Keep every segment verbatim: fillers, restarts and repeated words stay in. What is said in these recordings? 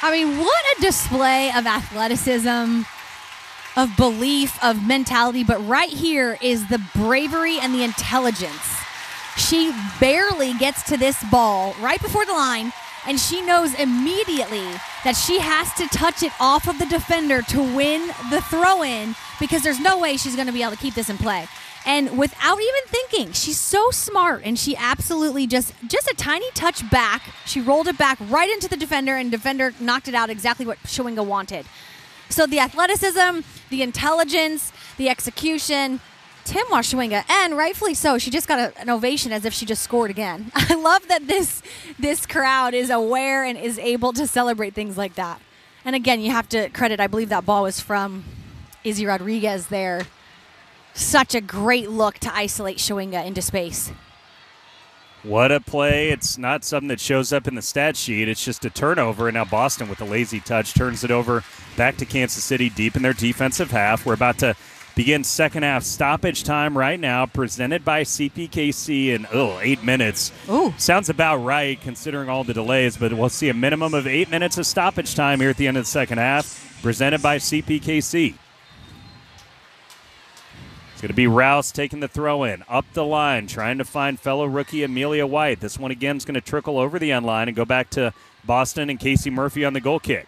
I mean, what a display of athleticism, of belief, of mentality. But right here is the bravery and the intelligence. She barely gets to this ball right before the line, and she knows immediately that she has to touch it off of the defender to win the throw-in, because there's no way she's going to be able to keep this in play. And without even thinking, she's so smart, and she absolutely just, just a tiny touch back. She rolled it back right into the defender, and defender knocked it out exactly what Schwinga wanted. So the athleticism, the intelligence, the execution, Tim Schwinga, and rightfully so. She just got a, an ovation as if she just scored again. I love that this this crowd is aware and is able to celebrate things like that. And again, you have to credit, I believe that ball was from Izzy Rodriguez there. Such a great look to isolate Schwinga into space. What a play. It's not something that shows up in the stat sheet. It's just a turnover, and now Boston with a lazy touch turns it over back to Kansas City deep in their defensive half. We're about to begin second half stoppage time right now, presented by C P K C in oh, eight minutes. Ooh. Sounds about right considering all the delays, but we'll see a minimum of eight minutes of stoppage time here at the end of the second half, presented by C P K C. It's going to be Rouse taking the throw in, up the line, trying to find fellow rookie Amelia White. This one again is going to trickle over the end line and go back to Boston and Casey Murphy on the goal kick.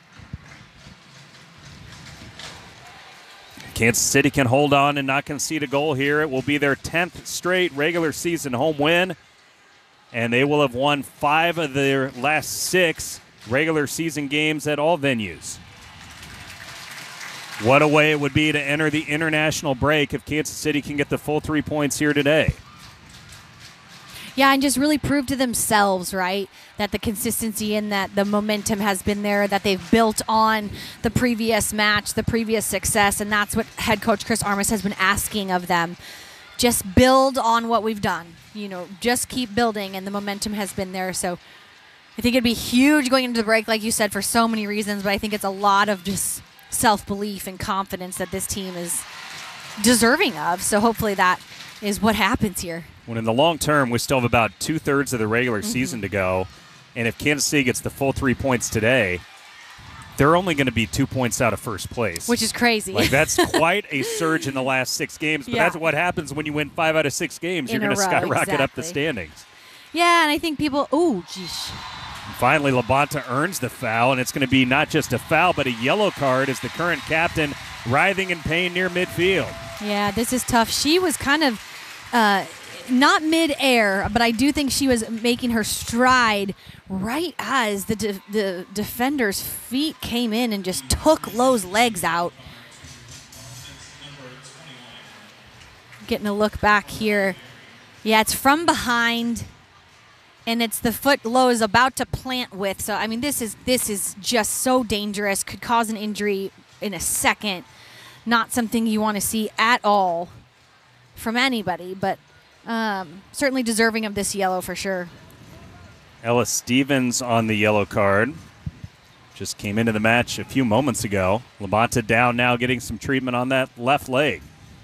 Kansas City can hold on and not concede a goal here. It will be their tenth straight regular season home win, and they will have won five of their last six regular season games at all venues. What a way it would be to enter the international break if Kansas City can get the full three points here today. Yeah, and just really prove to themselves, right, that the consistency and that the momentum has been there, that they've built on the previous match, the previous success, and that's what head coach Chris Armas has been asking of them. Just build on what we've done. You know, just keep building, and the momentum has been there. So I think it'd be huge going into the break, like you said, for so many reasons, but I think it's a lot of just self-belief and confidence that this team is deserving of. So hopefully that is what happens here. When in the long term, we still have about two-thirds of the regular mm-hmm. season to go, and if Kansas City gets the full three points today, they're only going to be two points out of first place. Which is crazy. Like, that's quite a surge in the last six games, but yeah. that's what happens when you win five out of six games. In You're going to skyrocket exactly. up the standings. Yeah, and I think people, oh, geez. Finally, Labonta earns the foul, and it's going to be not just a foul, but a yellow card as the current captain writhing in pain near midfield. Yeah, this is tough. She was kind of uh, not mid-air, but I do think she was making her stride right as the de- the defender's feet came in and just took Lowe's legs out. Getting a look back here. Yeah, it's from behind. And it's the foot Lowe is about to plant with. So, I mean, this is this is just so dangerous. Could cause an injury in a second. Not something you want to see at all from anybody, but um, certainly deserving of this yellow for sure. Ella Stevens on the yellow card. Just came into the match a few moments ago. Labonta down now, getting some treatment on that left leg.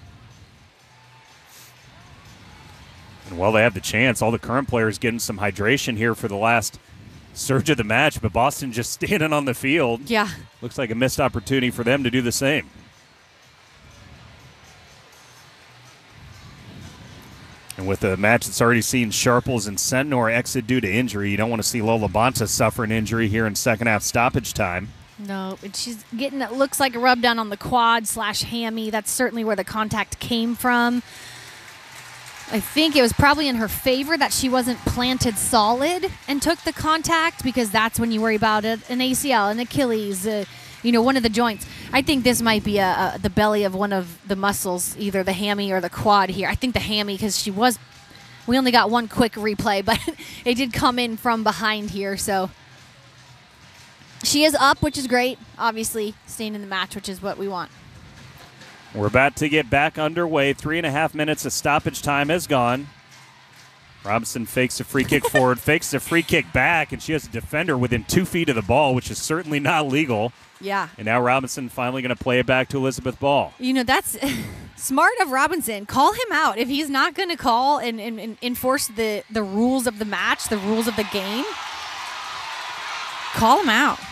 And while they have the chance, all the current players getting some hydration here for the last surge of the match, but Boston just standing on the field. Yeah. Looks like a missed opportunity for them to do the same. And with a match that's already seen Sharples and Sentnor exit due to injury, you don't want to see Lola Bonta suffer an injury here in second half stoppage time. No, and she's getting, it looks like a rub down on the quad slash hammy. That's certainly where the contact came from. I think it was probably in her favor that she wasn't planted solid and took the contact, because that's when you worry about it, an A C L, an Achilles, uh, you know, one of the joints. I think this might be a, a, the belly of one of the muscles, either the hammy or the quad here. I think the hammy, because she was, we only got one quick replay, but it did come in from behind here. So she is up, which is great. Obviously, staying in the match, which is what we want. We're about to get back underway. Three and a half minutes of stoppage time has gone. Robinson fakes a free kick forward, fakes a free kick back, and she has a defender within two feet of the ball, which is certainly not legal. Yeah. And now Robinson finally going to play it back to Elizabeth Ball. You know, that's smart of Robinson. Call him out. If he's not going to call and, and, and enforce the, the rules of the match, the rules of the game, call him out.